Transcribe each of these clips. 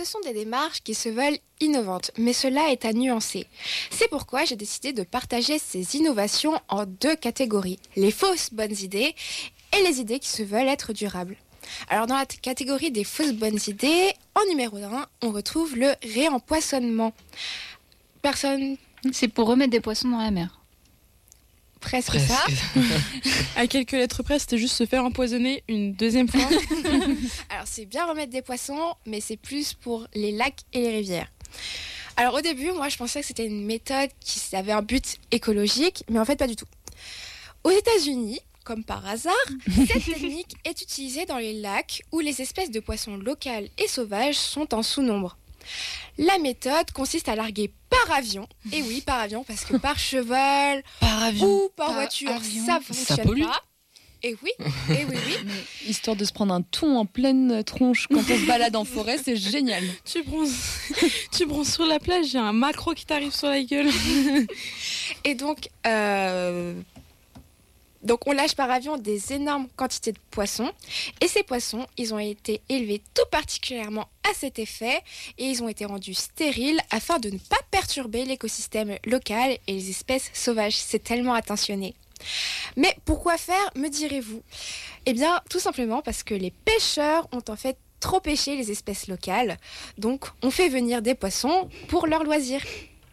ce sont des démarches qui se veulent innovantes, mais cela est à nuancer. C'est pourquoi j'ai décidé de partager ces innovations en 2 catégories. Les fausses bonnes idées et les idées qui se veulent être durables. Alors dans la catégorie des fausses bonnes idées, en numéro 1, on retrouve le réempoisonnement. C'est pour remettre des poissons dans la mer. Presque ça. À quelques lettres près, c'était juste se faire empoisonner une deuxième fois. Alors c'est bien remettre des poissons, mais c'est plus pour les lacs et les rivières. Alors au début, moi je pensais que c'était une méthode qui avait un but écologique, mais en fait pas du tout. Aux États-Unis, comme par hasard, cette technique est utilisée dans les lacs où les espèces de poissons locales et sauvages sont en sous-nombre. La méthode consiste à larguer par avion, et oui par avion parce que par cheval ou par voiture ça fonctionne pas. Et oui. Mais histoire de se prendre un thon en pleine tronche quand on se balade en forêt, c'est génial. Tu bronzes sur la plage, il y a un macro qui t'arrive sur la gueule. Et donc on lâche par avion des énormes quantités de poissons. Et ces poissons, ils ont été élevés tout particulièrement à cet effet. Et ils ont été rendus stériles afin de ne pas perturber l'écosystème local et les espèces sauvages. C'est tellement attentionné. Mais pourquoi faire, me direz-vous ? Eh bien, tout simplement parce que les pêcheurs ont en fait trop pêché les espèces locales. Donc, on fait venir des poissons pour leurs loisirs.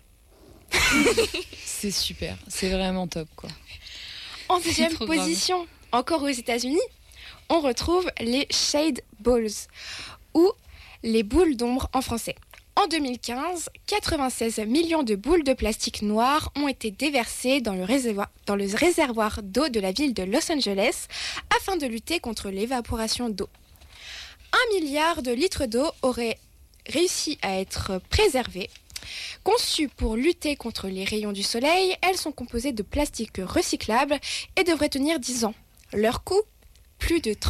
C'est super, c'est vraiment top quoi. En deuxième position, encore aux États-Unis, on retrouve les shade balls, ou les boules d'ombre en français. En 2015, 96 millions de boules de plastique noires ont été déversées dans le réservoir d'eau de la ville de Los Angeles afin de lutter contre l'évaporation d'eau. 1 milliard de litres d'eau auraient réussi à être préservés. Conçues pour lutter contre les rayons du soleil, elles sont composées de plastique recyclable et devraient tenir 10 ans. Leur coût, plus de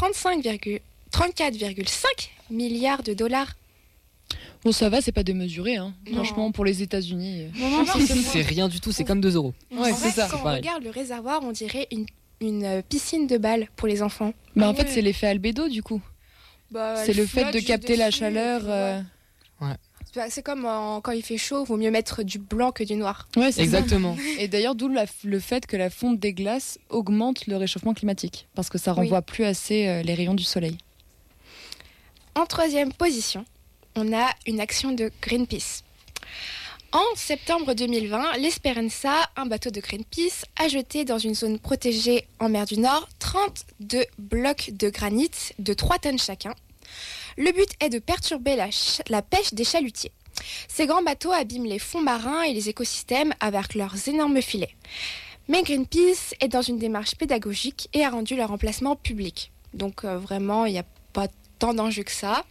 34,5 milliards de dollars. Bon, ça va, c'est pas démesuré, hein. Franchement, pour les États-Unis. Non, c'est rien du tout, c'est comme 2 euros. Ouais, c'est ça. Quand on regarde le réservoir, on dirait une piscine de balles pour les enfants. Mais en fait, c'est l'effet albédo, du coup. C'est le fait de capter la chaleur. Ouais. C'est comme quand il fait chaud, il vaut mieux mettre du blanc que du noir. Ouais, c'est exactement. Et d'ailleurs, d'où le fait que la fonte des glaces augmente le réchauffement climatique, parce que ça renvoie plus assez les rayons du soleil. En 3e position, on a une action de Greenpeace. En septembre 2020, l'Esperanza, un bateau de Greenpeace, a jeté dans une zone protégée en mer du Nord 32 blocs de granit de 3 tonnes chacun. Le but est de perturber la pêche des chalutiers. Ces grands bateaux abîment les fonds marins et les écosystèmes avec leurs énormes filets. Mais Greenpeace est dans une démarche pédagogique et a rendu leur emplacement public. Donc vraiment, il n'y a pas tant d'enjeux que ça.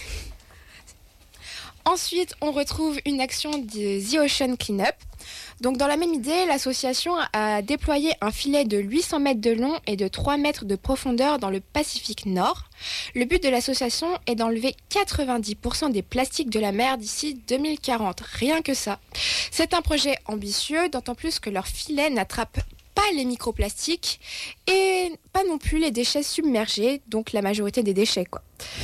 Ensuite, on retrouve une action de The Ocean Cleanup. Donc, dans la même idée, l'association a déployé un filet de 800 mètres de long et de 3 mètres de profondeur dans le Pacifique Nord. Le but de l'association est d'enlever 90% des plastiques de la mer d'ici 2040. Rien que ça. C'est un projet ambitieux, d'autant plus que leur filet n'attrape pas les microplastiques et pas non plus les déchets submergés, donc la majorité des déchets, quoi.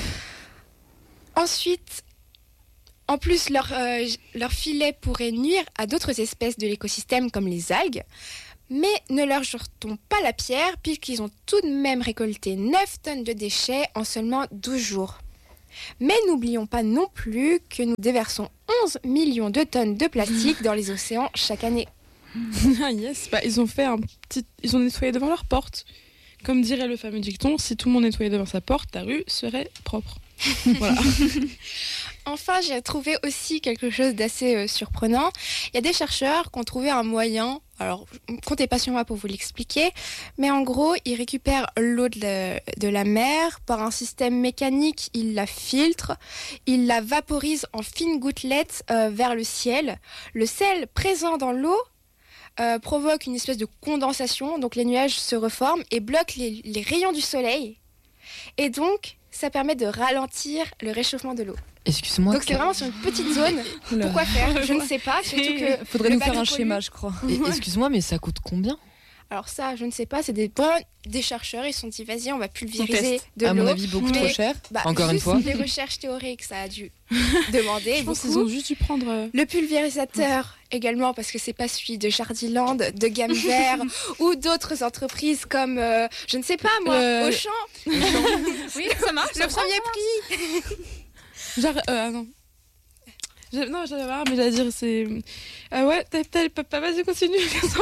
Ensuite, en plus, leur filet pourrait nuire à d'autres espèces de l'écosystème comme les algues, mais ne leur jetons pas la pierre puisqu'ils ont tout de même récolté 9 tonnes de déchets en seulement 12 jours. Mais n'oublions pas non plus que nous déversons 11 millions de tonnes de plastique dans les océans chaque année. Ah yes, ils ont nettoyé devant leur porte. Comme dirait le fameux dicton, si tout le monde nettoyait devant sa porte, ta rue serait propre. Voilà. Enfin, j'ai trouvé aussi quelque chose d'assez surprenant. Il y a des chercheurs qui ont trouvé un moyen, alors comptez pas sur moi pour vous l'expliquer, mais en gros, ils récupèrent l'eau de la mer par un système mécanique, ils la filtrent, ils la vaporisent en fines gouttelettes vers le ciel. Le sel présent dans l'eau provoque une espèce de condensation, donc les nuages se reforment et bloquent les rayons du soleil. Et donc, ça permet de ralentir le réchauffement de l'eau. Excuse-moi. Donc c'est vraiment sur une petite zone. Pourquoi faire ? Je ne sais pas. Surtout que faudrait nous faire un schéma, je crois. Excuse-moi, mais ça coûte combien ? Alors ça, je ne sais pas, c'est des chercheurs, ils se sont dit, vas-y, on va pulvériser de l'eau. À mon avis, beaucoup trop cher. Encore une fois. Les recherches théoriques, ça a dû demander. Je pense qu'ils ont juste dû prendre... Le pulvérisateur également, parce que c'est pas celui de Jardiland, de Gamme Vert ou d'autres entreprises comme, je ne sais pas moi, Auchan. Oui, ça marche. Le premier prix. Genre, non. Non, j'avais marre, mais j'allais dire, c'est... ouais, t'as vas-y, continue.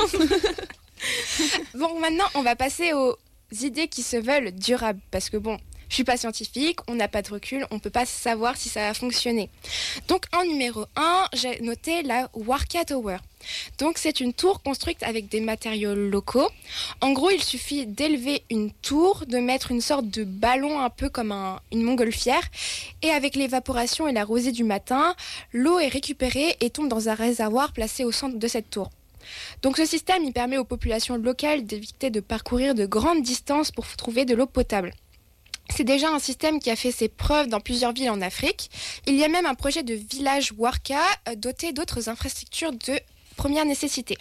Bon, maintenant, on va passer aux idées qui se veulent durables. Parce que bon, je suis pas scientifique, on n'a pas de recul, on peut pas savoir si ça va fonctionner. Donc, en numéro 1, j'ai noté la Warka Tower. Donc, c'est une tour construite avec des matériaux locaux. En gros, il suffit d'élever une tour, de mettre une sorte de ballon un peu comme une montgolfière. Et avec l'évaporation et la rosée du matin, l'eau est récupérée et tombe dans un réservoir placé au centre de cette tour. Donc ce système, il permet aux populations locales d'éviter de parcourir de grandes distances pour trouver de l'eau potable. C'est déjà un système qui a fait ses preuves dans plusieurs villes en Afrique. Il y a même un projet de village Warka doté d'autres infrastructures de première nécessité.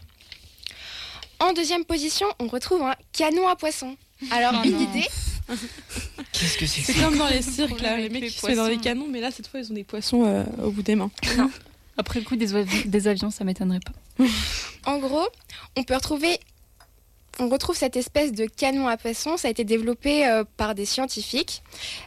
En deuxième position, on retrouve un canon à poissons. Alors, une idée. Qu'est-ce que c'est que C'est ça? comme dans les cirques, là, les mecs qui se mettent dans les canons, mais là, cette fois, ils ont des poissons au bout des mains. Après le coup des avions, ça m'étonnerait pas. En gros, on retrouve cette espèce de canon à poissons. Ça a été développé par des scientifiques.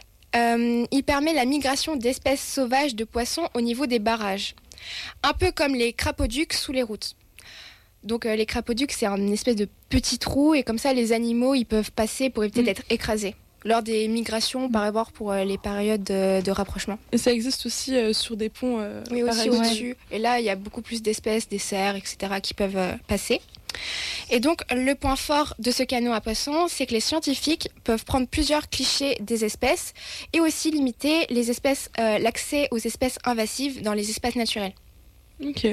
Il permet la migration d'espèces sauvages de poissons au niveau des barrages. Un peu comme les crapauducs sous les routes. Donc les crapauducs, c'est une espèce de petit trou et comme ça, les animaux, ils peuvent passer pour éviter d'être écrasés lors des migrations, par exemple pour les périodes de rapprochement. Et ça existe aussi sur des ponts. Oui, aussi pareil. au-dessus. Et là, il y a beaucoup plus d'espèces, des cerfs, etc. qui peuvent passer. Et donc, le point fort de ce canon à poissons, c'est que les scientifiques peuvent prendre plusieurs clichés des espèces et aussi limiter l'accès aux espèces invasives dans les espaces naturels. Ok.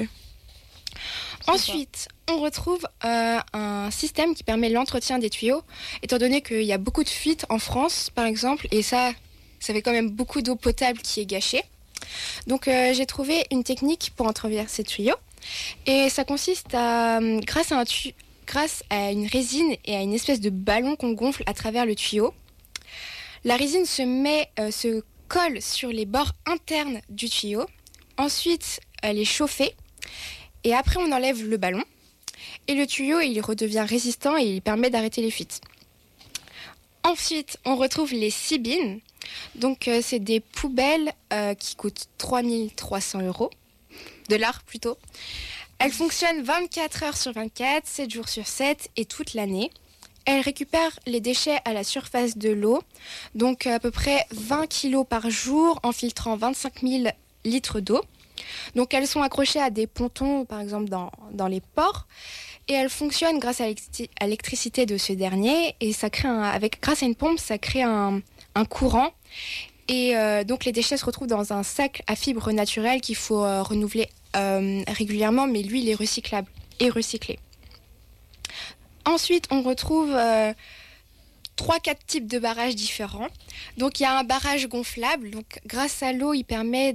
Ensuite, on retrouve un système qui permet l'entretien des tuyaux, étant donné qu'il y a beaucoup de fuites en France, par exemple, et ça fait quand même beaucoup d'eau potable qui est gâchée. Donc, j'ai trouvé une technique pour entretenir ces tuyaux, et ça consiste grâce à une résine et à une espèce de ballon qu'on gonfle à travers le tuyau. La résine se colle sur les bords internes du tuyau. Ensuite, elle est chauffée. Et après, on enlève le ballon. Et le tuyau, il redevient résistant et il permet d'arrêter les fuites. Ensuite, on retrouve les Seabins. Donc, c'est des poubelles qui coûtent 3 300 €. $, plutôt. Elles fonctionnent 24 heures sur 24, 7 jours sur 7 et toute l'année. Elles récupèrent les déchets à la surface de l'eau. Donc, à peu près 20 kilos par jour en filtrant 25 000 litres d'eau. Donc elles sont accrochées à des pontons, par exemple dans les ports, et elles fonctionnent grâce à l'électricité de ce dernier, et ça crée grâce à une pompe, ça crée un courant, et donc les déchets se retrouvent dans un sac à fibres naturelles qu'il faut renouveler régulièrement, mais lui il est recyclable et recyclé. Ensuite on retrouve 3-4 types de barrages différents. Donc il y a un barrage gonflable, donc grâce à l'eau il permet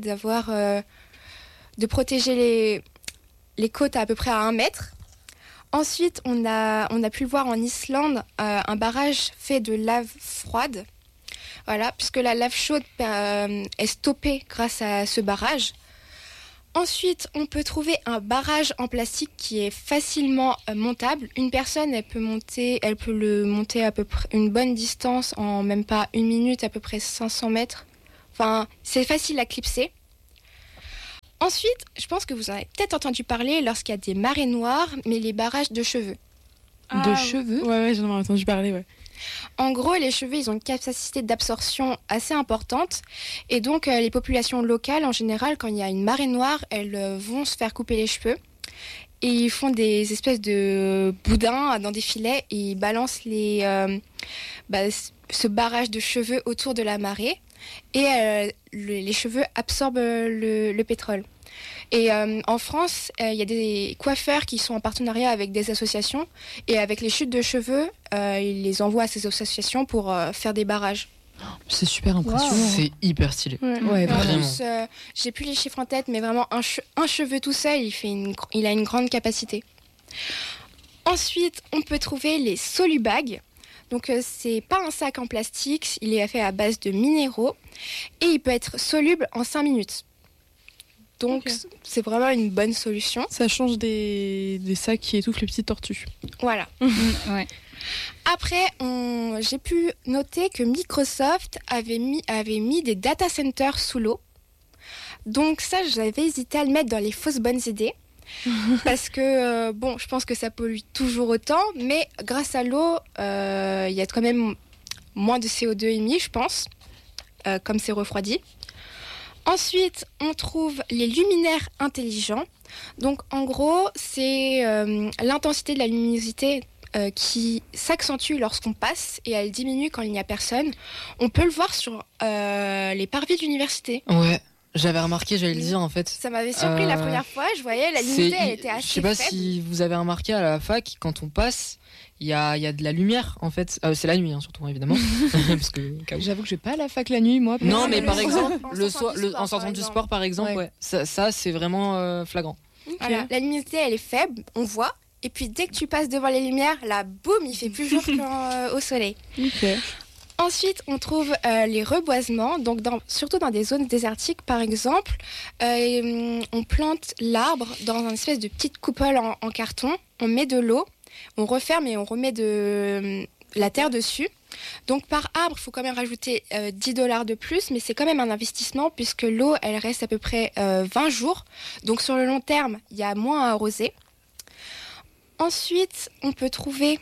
de protéger les côtes à peu près à 1 mètre. Ensuite, on a pu le voir en Islande, un barrage fait de lave froide. Voilà, puisque la lave chaude est stoppée grâce à ce barrage. Ensuite, on peut trouver un barrage en plastique qui est facilement montable. Une personne, elle peut le monter à peu près une bonne distance en même pas 1 minute, à peu près 500 mètres. Enfin, c'est facile à clipser. Ensuite, je pense que vous en avez peut-être entendu parler lorsqu'il y a des marées noires, mais les barrages de cheveux. Cheveux ? Ouais, j'en ai entendu parler, ouais. En gros, les cheveux, ils ont une capacité d'absorption assez importante. Et donc, les populations locales, en général, quand il y a une marée noire, elles vont se faire couper les cheveux. Et ils font des espèces de boudins dans des filets et ils balancent ce barrage de cheveux autour de la marée. Et les cheveux absorbent le pétrole. Et en France, il y a des coiffeurs qui sont en partenariat avec des associations. Et avec les chutes de cheveux, ils les envoient à ces associations pour faire des barrages. C'est super impressionnant. Wow. C'est hyper stylé. Ouais, vraiment. J'ai plus les chiffres en tête, mais vraiment un cheveu tout seul, il a une grande capacité. Ensuite, on peut trouver les solubags. Donc, c'est pas un sac en plastique, il est fait à base de minéraux et il peut être soluble en 5 minutes. Donc, c'est vraiment une bonne solution. Ça change des sacs qui étouffent les petites tortues. Voilà. Ouais. Après, j'ai pu noter que Microsoft avait mis des data centers sous l'eau. Donc ça, j'avais hésité à le mettre dans les fausses bonnes idées. Parce que, je pense que ça pollue toujours autant, mais grâce à l'eau, il y a quand même moins de CO2 émis, je pense, comme c'est refroidi. Ensuite, on trouve les luminaires intelligents. Donc, en gros, c'est l'intensité de la luminosité qui s'accentue lorsqu'on passe et elle diminue quand il n'y a personne. On peut le voir sur les parvis d'université. Ouais, j'avais remarqué, j'allais le dire en fait. Ça m'avait surpris la première fois, je voyais la luminosité, elle était assez Je sais pas faible. si vous avez remarqué à la fac, quand on passe, il y a de la lumière en fait. C'est la nuit surtout évidemment. Parce que, J'avoue que je vais pas à la fac la nuit, moi. non, mais par le exemple, soir, le soir, en sortant du sport par exemple, Ouais. ouais. Ça c'est vraiment flagrant. Voilà, la luminosité, elle est faible, on voit. Et puis dès que tu passes devant les lumières, là, boum, il fait plus jour qu'au soleil. Ok. Ensuite, on trouve les reboisements, donc surtout dans des zones désertiques, par exemple. On plante l'arbre dans une espèce de petite coupole en carton. On met de l'eau, on referme et on remet de la terre dessus. Donc par arbre, il faut quand même rajouter $10 de plus, mais c'est quand même un investissement puisque l'eau, elle reste à peu près 20 jours. Donc sur le long terme, il y a moins à arroser. Ensuite, on peut trouver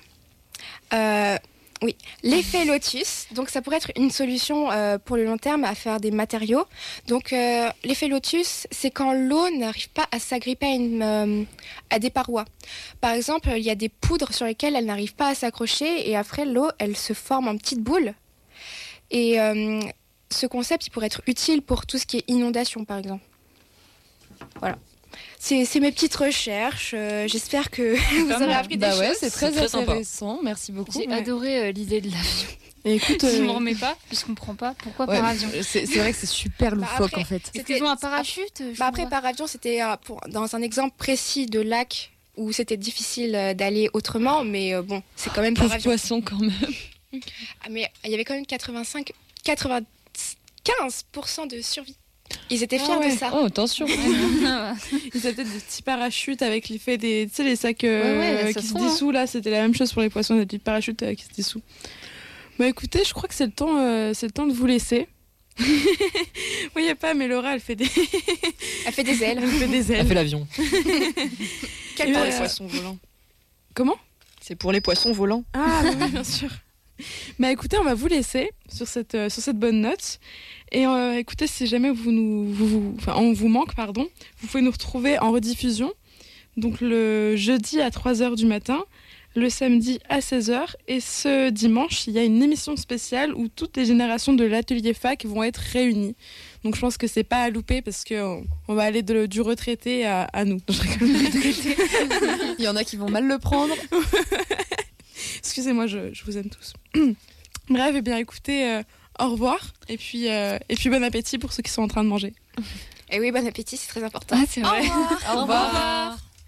l'effet lotus. Donc ça pourrait être une solution pour le long terme à faire des matériaux. Donc l'effet lotus, c'est quand l'eau n'arrive pas à s'agripper à des parois. Par exemple, il y a des poudres sur lesquelles elle n'arrive pas à s'accrocher et après l'eau, elle se forme en petites boules. Et ce concept, il pourrait être utile pour tout ce qui est inondation, par exemple. Voilà. C'est mes petites recherches. J'espère que vous aurez appris des choses. C'est très très sympa. intéressant. Merci beaucoup. J'ai adoré l'idée de l'avion. Et écoute, Je me remets pas, je comprends pas. Pourquoi par avion? C'est vrai que c'est super loufoque après, en fait. Est-ce qu'ils ont un parachute? Après, par avion, c'était dans un exemple précis de lac où c'était difficile d'aller autrement, mais c'est quand même par Pauvre avion. poisson quand même. Ah, mais il y avait quand même 95% de survie. Ils étaient fiers de ça. Oh, attention. ils avaient peut-être des petits parachutes avec l'effet des, tu sais, les sacs Ouais, ça qui se se trouve, dissous là. C'était la même chose pour les poissons, des petits parachutes qui se dissous. Bah écoutez, je crois que c'est le temps de vous laisser. Oui, il y a pas, mais Laura, elle fait des ailes. elle fait des Elle ailes. fait l'avion. Quel Et temps voilà. les Poissons volants. Comment? C'est pour les poissons volants. Ah oui, bien sûr. Bah écoutez, on va vous laisser sur cette bonne note. Et écoutez, si jamais on vous manque, pardon, vous pouvez nous retrouver en rediffusion. Donc le jeudi à 3h du matin, le samedi à 16h. Et ce dimanche, il y a une émission spéciale où toutes les générations de l'atelier fac vont être réunies. Donc je pense que c'est pas à louper parce qu'on va aller du retraité à nous. Je rigole. Il y en a qui vont mal le prendre. Excusez-moi, je vous aime tous. Bref, eh bien écoutez, au revoir. Et puis bon appétit pour ceux qui sont en train de manger. Et oui, bon appétit, c'est très important. Ah, c'est vrai. Au revoir. Au revoir.